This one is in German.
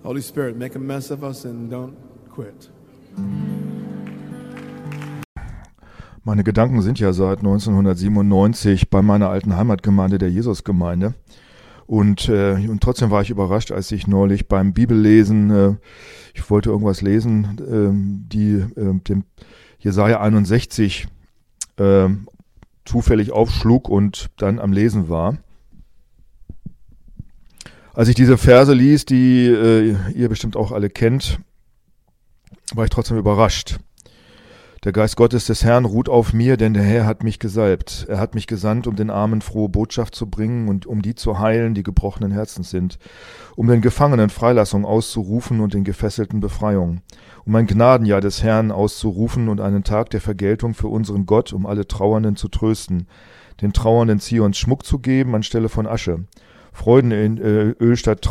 Holy Spirit, make a mess of us and don't quit. Meine Gedanken sind ja seit 1997 bei meiner alten Heimatgemeinde, der Jesusgemeinde. Und trotzdem war ich überrascht, als ich neulich beim Bibellesen, ich wollte irgendwas lesen, dem Jesaja 61 zufällig aufschlug und dann am Lesen war. Als ich diese Verse ließ, die ihr bestimmt auch alle kennt, war ich trotzdem überrascht. Der Geist Gottes des Herrn ruht auf mir, denn der Herr hat mich gesalbt. Er hat mich gesandt, um den Armen frohe Botschaft zu bringen und um die zu heilen, die gebrochenen Herzens sind, um den Gefangenen Freilassung auszurufen und den Gefesselten Befreiung, um ein Gnadenjahr des Herrn auszurufen und einen Tag der Vergeltung für unseren Gott, um alle Trauernden zu trösten, den Trauernden Zions Schmuck zu geben anstelle von Asche, Freuden in Öl statt